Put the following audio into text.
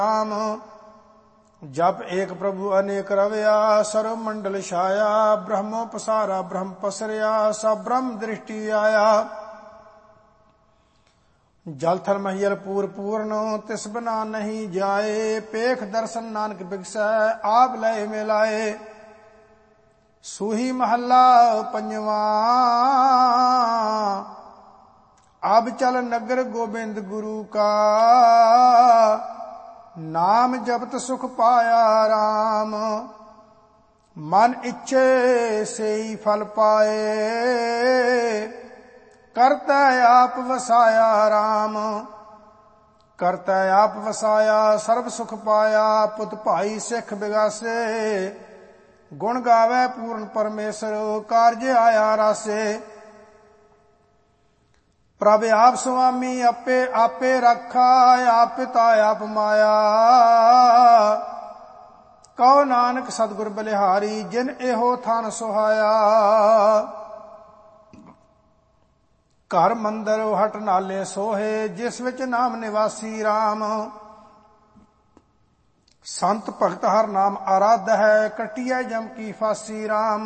राम। जप एक प्रभु अनेक रवया, सर्व मंडल छाया। ब्रह्मो पसारा ब्रह्म पसरया, सब ब्रह्म दृष्टि आया। जल थल महियल पूर पूर्ण, तिस बिना नहीं जाए। पेख दर्शन नानक बिगसै, आप लय मिलाए। सूही महला पंजवा, अब चल नगर गोबिंद गुरु का। नाम जपत सुख पाया राम। मन इच्छे से ही फल पाए, करता आप वसाया राम। करता आप वसाया सर्व सुख पाया। पुत भाई सिख बिगासे, गुण गावे पूर्ण परमेश्वर। कार्य आया रासे, प्रभ आप स्वामी आपे आपे रखा। आप पिता आप माया, कहो नानक सतगुर बलिहारी। जिन एहो थान सुहाया। घर मंदिर हट नाले सोहे, जिस विच नाम निवासी राम। संत भगत हर नाम आराध है, कटिया जम की फांसी राम।